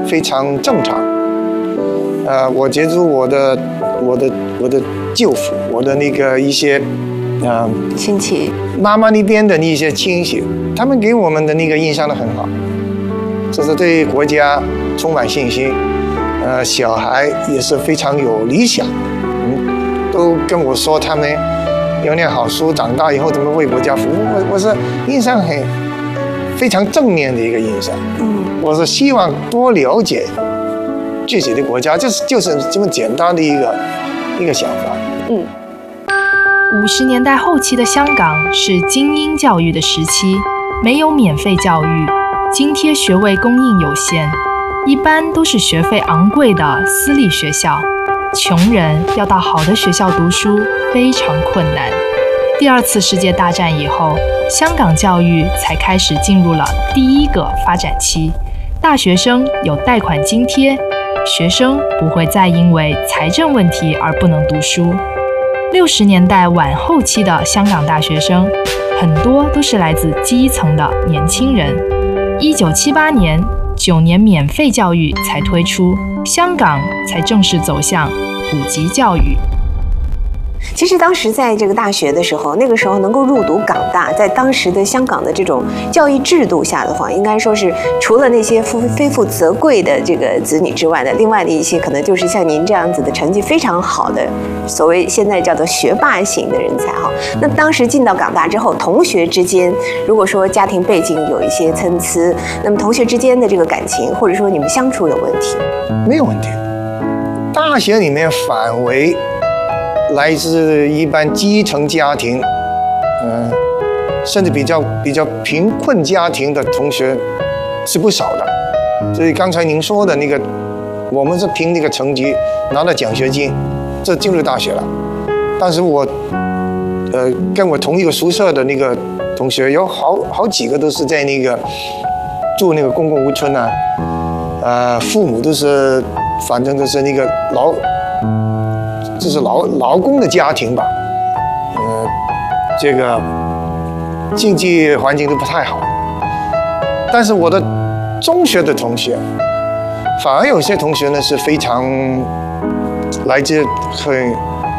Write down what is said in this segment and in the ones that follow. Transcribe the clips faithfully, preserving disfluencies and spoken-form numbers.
非常正常。呃，我觉得我的我的我的舅父，我的那个一些呃亲戚， 妈妈那边的一些亲戚，他们给我们的那个印象都很好，就是对国家充满信心，呃，小孩也是非常有理想，嗯，都跟我说他们要念好书，长大以后怎么为国家服务。我我是印象很非常正面的一个印象。嗯，我是希望多了解自己的国家，就是就是这么简单的一个一个想法。 嗯， 五十年代后期的香港是精英教育的时期，没有免费教育，津贴学位供应有限，一般都是学费昂贵的私立学校，穷人要到好的学校读书非常困难。第二次世界大战以后，香港教育才开始进入了第一个发展期，大学生有贷款津贴，学生不会再因为财政问题而不能读书。六十年代晚后期的香港大学生，很多都是来自基层的年轻人。一九七八年，九年免费教育才推出，香港才正式走向普及教育。 其实当时在这个大学的时候，那个时候能够入读港大，在当时的香港的这种教育制度下的话，应该说是除了那些非非富则贵的这个子女之外的，另外的一些可能就是像您这样子的成绩非常好的，所谓现在叫做学霸型的人才哈。那当时进到港大之后，同学之间如果说家庭背景有一些参差，那么同学之间的这个感情或者说你们相处有问题？ 没有问题。大学里面反为来自一般基层家庭，嗯、呃，甚至比较比较贫困家庭的同学是不少的。所以刚才您说的那个，我们是凭那个成绩拿到奖学金，这进入大学了。当时我，呃，跟我同一个宿舍的那个同学有好好几个都是在那个住那个公共屋村啊，呃，父母都是反正都是那个劳。就是劳劳工的家庭吧，呃，这个经济环境都不太好。但是我的中学的同学，反而有些同学呢是非常来自很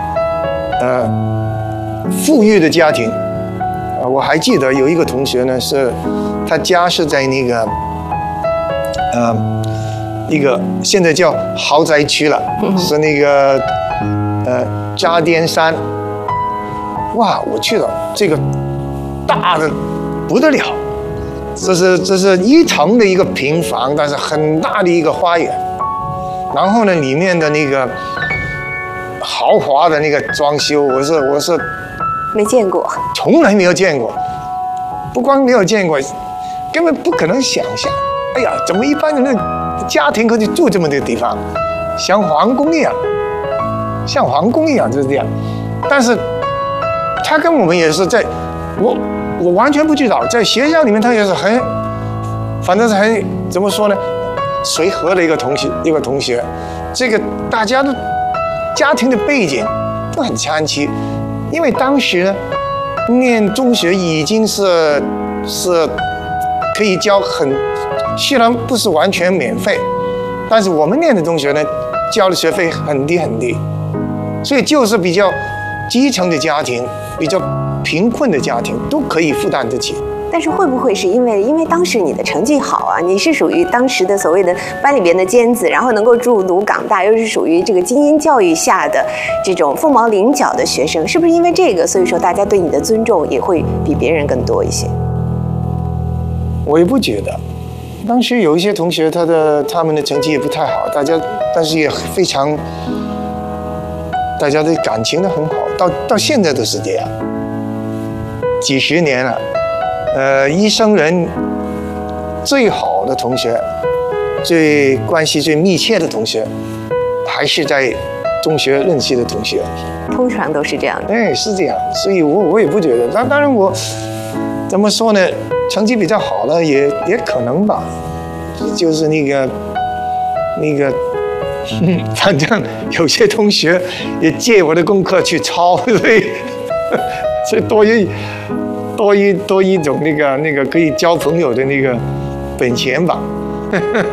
呃富裕的家庭。呃，我还记得有一个同学呢，是他家是在那个呃一个现在叫豪宅区了，是那个。呃，渣甸山，哇，我去了，这个大的不得了，这是这是一层的一个平房，但是很大的一个花园，然后呢，里面的那个豪华的那个装修，我是我是没见过， 从来没有见过，不光没有见过，根本不可能想象。哎呀，怎么一般人的家庭可以住这么的地方，像皇宫一样。像皇宫一样就是这样，但是他跟我们也是在，我我完全不知道，在学校里面他也是很，反正是很怎么说呢，随和的一个同学一个同学，这个大家的家庭的背景都很参差，因为当时呢念中学已经是是可以交很，虽然不是完全免费，但是我们念的中学呢交的学费很低很低。所以就是比较基层的家庭，比较贫困的家庭都可以负担得起。 但是会不会是因为因为当时你的成绩好啊，你是属于当时的所谓的班里边的尖子，然后能够入读港大，又是属于这个精英教育下的这种凤毛麟角的学生，是不是因为这个，所以说大家对你的尊重也会比别人更多一些？ 我也不觉得，当时有一些同学他的他们的成绩也不太好，大家但是也非常。大家的感情都很好，到到现在都是这样，几十年了，呃，一生人最好的同学，最关系最密切的同学，还是在中学认识的同学， 通常都是这样的。 哎，是这样，所以我我也不觉得，当当然我怎么说呢，成绩比较好的也也可能吧，就是那个那个。嗯，反正有些同学也借我的功课去抄，所以所以多一多一多一种那个那个可以交朋友的那个本钱吧。